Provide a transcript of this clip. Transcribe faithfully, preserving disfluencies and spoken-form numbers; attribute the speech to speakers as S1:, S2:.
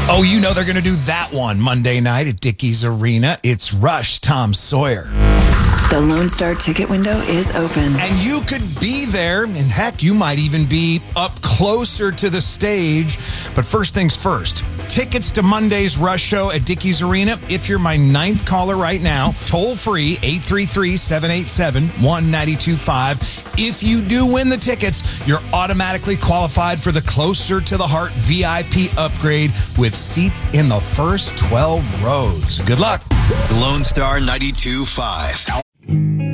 S1: Oh, you know they're going to do that one Monday night at Dickies Arena. It's Rush, Tom Sawyer.
S2: The Lone Star ticket window is open.
S1: And you could be there, and heck, you might even be up closer to the stage. But first things first, tickets to Monday's Rush show at Dickies Arena. If you're my ninth caller right now, toll free, eight three three, seven eight seven, one nine two five. If you do win the tickets, you're automatically qualified for the Closer to the Heart V I P upgrade with seats in the first twelve rows. Good luck.
S3: Lone Star ninety-two point five.